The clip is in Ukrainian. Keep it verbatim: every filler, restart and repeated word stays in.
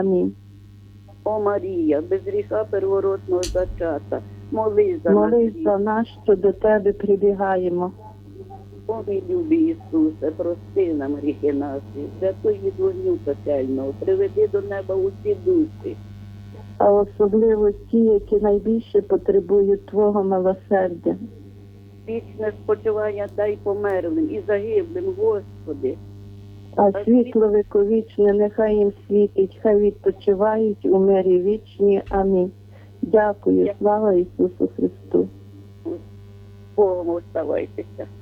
Амінь. О Марія, без гріха первородного зачата, молись за нас. Молись за нас, що до тебе прибігаємо. О мій любий Ісусе, прости нам гріхи наші, святої від вогню пекельного, приведи до неба усі душі. А особливо ті, які найбільше потребують Твого милосердя. Вічне спочивання дай померлим і загиблим, Господи. А світло віковічне нехай їм світить, хай відпочивають у мирі вічні. Амінь. Дякую, слава Ісусу Христу. Богом оставайтеся.